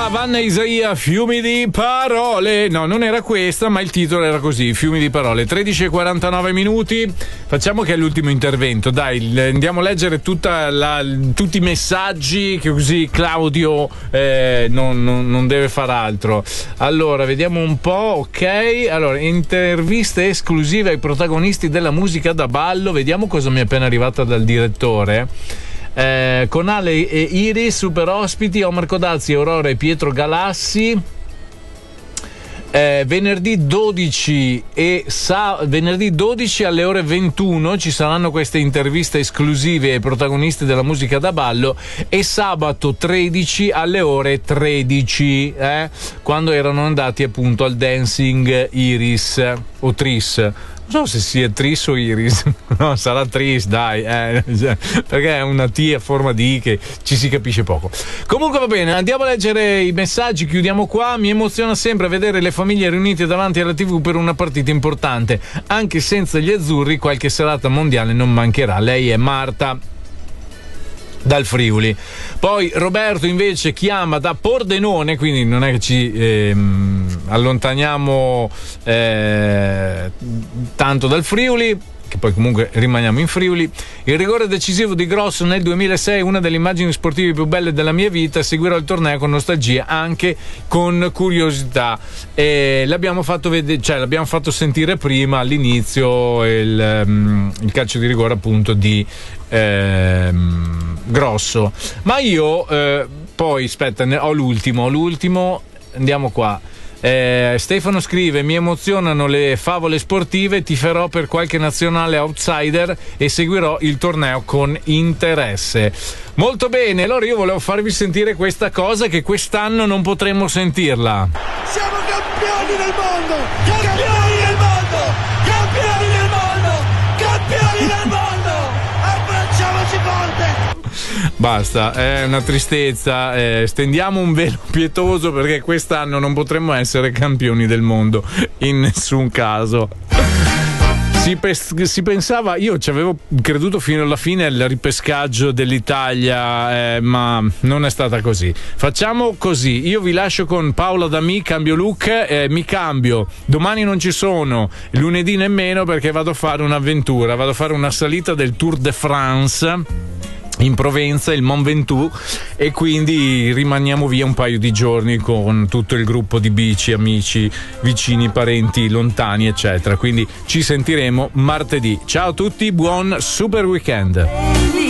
Era Vanna Isaia, Fiumi di parole. No, non era questa, ma il titolo era così, Fiumi di parole. 13:49 minuti. Facciamo che è l'ultimo intervento. Dai, andiamo a leggere tutti i messaggi, che così Claudio non deve far altro. Allora, vediamo un po'. Ok, allora, interviste esclusive ai protagonisti della musica da ballo. Vediamo cosa mi è appena arrivata dal direttore. Con Ale e Iris, super ospiti, Omar Codazzi, Aurora e Pietro Galassi. Venerdì 12 alle ore 21 ci saranno queste interviste esclusive ai protagonisti della musica da ballo, e sabato 13 alle ore 13, quando erano andati appunto al Dancing Iris o Tris. Non so se sia Tris o Iris. No, sarà Tris, dai, perché è una T a forma di I che ci si capisce poco. Comunque va bene, andiamo a leggere i messaggi, chiudiamo qua. Mi emoziona sempre vedere le famiglie riunite davanti alla TV per una partita importante. Anche senza gli azzurri qualche serata mondiale non mancherà. Lei è Marta dal Friuli. Poi Roberto invece chiama da Pordenone, quindi non è che ci allontaniamo tanto dal Friuli, che poi comunque rimaniamo in Friuli. Il rigore decisivo di Grosso nel 2006 è una delle immagini sportive più belle della mia vita. Seguirò il torneo con nostalgia, anche con curiosità. L'abbiamo fatto vedere, cioè l'abbiamo fatto sentire prima all'inizio il calcio di rigore appunto di Grosso. Ma io poi aspetta, ho l'ultimo, andiamo qua. Stefano scrive: mi emozionano le favole sportive, tiferò per qualche nazionale outsider e seguirò il torneo con interesse. Molto bene, allora io volevo farvi sentire questa cosa che quest'anno non potremmo sentirla. Siamo campioni del mondo! Campioni del mondo! Campioni del mondo! Campioni del mondo! Abbracciamoci forte! Basta, è una tristezza, stendiamo un velo pietoso, perché quest'anno non potremmo essere campioni del mondo in nessun caso. Si pensava, io ci avevo creduto fino alla fine al ripescaggio dell'Italia, ma non è stata così. Facciamo così, io vi lascio con Paola D'Ami, cambio look, mi cambio, domani non ci sono, lunedì nemmeno, perché vado a fare un'avventura, vado a fare una salita del Tour de France in Provenza, il Mont Ventoux, e quindi rimaniamo via un paio di giorni con tutto il gruppo di bici, amici, vicini, parenti, lontani, eccetera. Quindi ci sentiremo martedì. Ciao a tutti, buon super weekend.